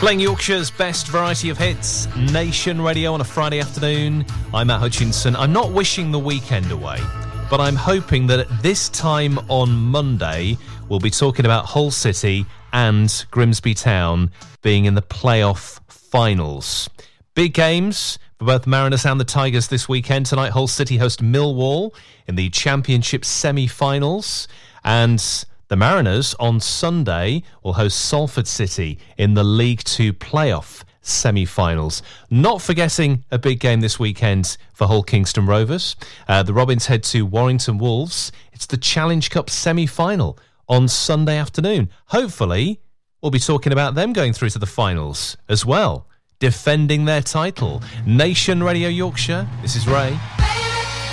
Playing Yorkshire's best variety of hits, Nation Radio on a Friday afternoon. I'm Matt Hutchinson. I'm not wishing the weekend away, but I'm hoping that at this time on Monday, we'll be talking about Hull City and Grimsby Town being in the playoff finals. Big games for both Mariners and the Tigers this weekend. Tonight, Hull City host Millwall in the Championship semi-finals, and the Mariners on Sunday will host Salford City in the League Two playoff semi-finals. Not forgetting a big game this weekend for Hull Kingston Rovers. The Robins head to Warrington Wolves. It's the Challenge Cup semi-final on Sunday afternoon. Hopefully, we'll be talking about them going through to the finals as well, defending their title. Nation Radio Yorkshire, this is Ray.